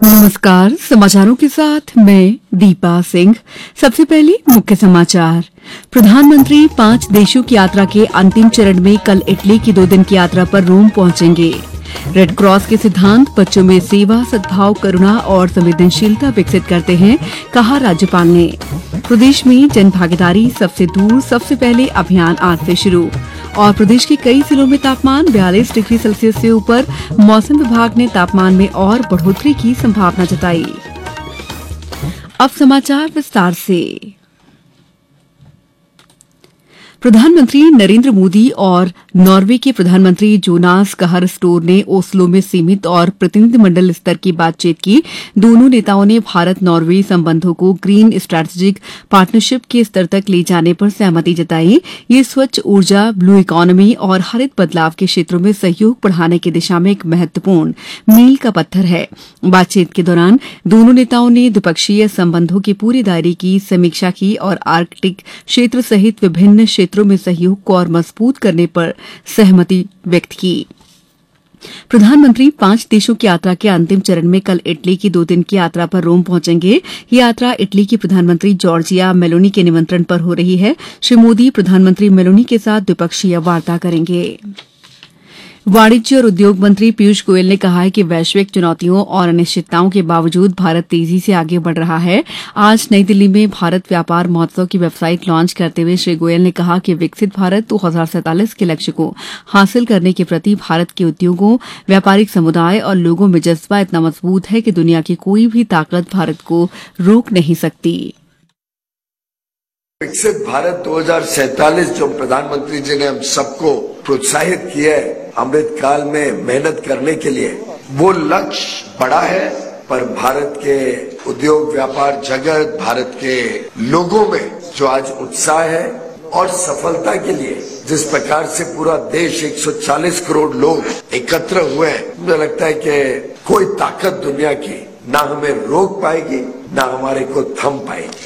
नमस्कार। समाचारों के साथ मैं दीपा सिंह। सबसे पहले मुख्य समाचार। प्रधानमंत्री 5 देशों की यात्रा के अंतिम चरण में कल इटली की 2 दिन की यात्रा पर रोम पहुंचेंगे। रेड क्रॉस के सिद्धांत बच्चों में सेवा, सद्भाव, करुणा और संवेदनशीलता विकसित करते हैं, कहा राज्यपाल ने। प्रदेश में जन भागीदारी सबसे दूर सबसे पहले अभियान आज से शुरू। और प्रदेश के कई जिलों में तापमान 42 डिग्री सेल्सियस से ऊपर। मौसम विभाग ने तापमान में और बढ़ोतरी की संभावना जताई। अब समाचार विस्तार से। प्रधानमंत्री नरेंद्र मोदी और नॉर्वे के प्रधानमंत्री जोनास गाहर स्टोर ने ओस्लो में सीमित और प्रतिनिधिमंडल स्तर की बातचीत की। दोनों नेताओं ने भारत नॉर्वे संबंधों को ग्रीन स्ट्रेटेजिक पार्टनरशिप के स्तर तक ले जाने पर सहमति जताई। ये स्वच्छ ऊर्जा, ब्लू इकोनॉमी और हरित बदलाव के क्षेत्रों में सहयोग बढ़ाने की दिशा में एक महत्वपूर्ण मील का पत्थर है। बातचीत के दौरान दोनों नेताओं ने द्विपक्षीय संबंधों के पूरे दायरे की समीक्षा की और आर्कटिक क्षेत्र सहित विभिन्न क्षेत्रों में सहयोग को और मजबूत करने पर सहमति व्यक्त की। प्रधानमंत्री 5 देशों की यात्रा के अंतिम चरण में कल इटली की 2 दिन की यात्रा पर रोम पहुंचेंगे। ये यात्रा इटली की प्रधानमंत्री जॉर्जिया मेलोनी के निमंत्रण पर हो रही है। श्री मोदी प्रधानमंत्री मेलोनी के साथ द्विपक्षीय वार्ता करेंगे। वाणिज्य और उद्योग मंत्री पीयूष गोयल ने कहा है कि वैश्विक चुनौतियों और अनिश्चितताओं के बावजूद भारत तेजी से आगे बढ़ रहा है। आज नई दिल्ली में भारत व्यापार महोत्सव की वेबसाइट लॉन्च करते हुए श्री गोयल ने कहा कि विकसित भारत 2047 के लक्ष्य को हासिल करने के प्रति भारत के उद्योगों, व्यापारिक समुदाय और लोगों में जज्बा इतना मजबूत है कि दुनिया की कोई भी ताकत भारत को रोक नहीं सकती। विकसित भारत 2047 जो प्रधानमंत्री जी ने हम सबको प्रोत्साहित किया है अमृत काल में मेहनत करने के लिए, वो लक्ष्य बड़ा है, पर भारत के उद्योग व्यापार जगत, भारत के लोगों में जो आज उत्साह है और सफलता के लिए जिस प्रकार से पूरा देश 140 करोड़ लोग एकत्र हुए हैं, मुझे लगता है कि कोई ताकत दुनिया की ना हमें रोक पाएगी ना हमारे को थम पाएगी।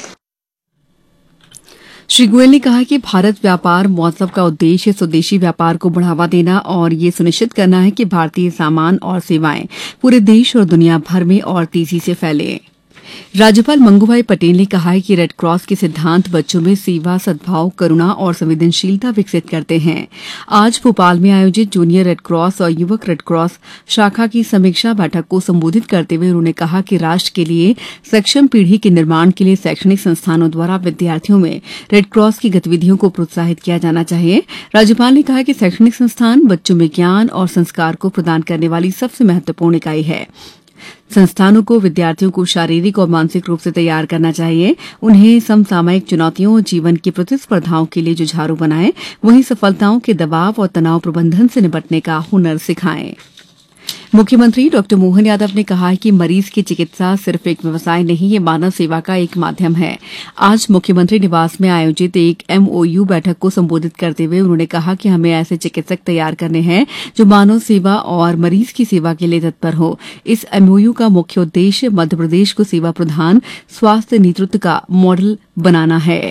श्री गोयल ने कहा कि भारत व्यापार महोत्सव का उद्देश्य स्वदेशी व्यापार को बढ़ावा देना और ये सुनिश्चित करना है कि भारतीय सामान और सेवाएं पूरे देश और दुनिया भर में और तेजी से फैले। राज्यपाल मंगूभाई पटेल ने कहा है कि रेड क्रॉस के सिद्धांत बच्चों में सेवा, सद्भाव, करुणा और संवेदनशीलता विकसित करते हैं। आज भोपाल में आयोजित जूनियर रेड क्रॉस और युवक रेड क्रॉस शाखा की समीक्षा बैठक को संबोधित करते हुए उन्होंने कहा कि राष्ट्र के लिए सक्षम पीढ़ी के निर्माण के लिए शैक्षणिक संस्थानों द्वारा विद्यार्थियों में रेड क्रॉस की गतिविधियों को प्रोत्साहित किया जाना चाहिए। राज्यपाल ने कहा कि शैक्षणिक संस्थान बच्चों में ज्ञान और संस्कार को प्रदान करने वाली सबसे महत्वपूर्ण इकाई है। संस्थानों को विद्यार्थियों को शारीरिक और मानसिक रूप से तैयार करना चाहिए, उन्हें समसामयिक चुनौतियों और जीवन की प्रतिस्पर्धाओं के लिए जुझारू बनाएं, वहीं सफलताओं के दबाव और तनाव प्रबंधन से निपटने का हुनर सिखाएं। मुख्यमंत्री डॉ मोहन यादव ने कहा है कि मरीज की चिकित्सा सिर्फ एक व्यवसाय नहीं, ये मानव सेवा का एक माध्यम है। आज मुख्यमंत्री निवास में आयोजित एक MOU बैठक को संबोधित करते हुए उन्होंने कहा कि हमें ऐसे चिकित्सक तैयार करने हैं जो मानव सेवा और मरीज की सेवा के लिए तत्पर हो। इस MOU का मुख्य उद्देश्य मध्यप्रदेश को सेवा प्रधान स्वास्थ्य नेतृत्व का मॉडल बनाना है।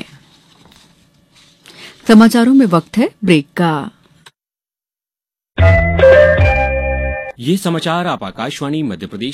समाचारों में वक्त है ब्रेक का। ये समाचार आप आकाशवाणी मध्य प्रदेश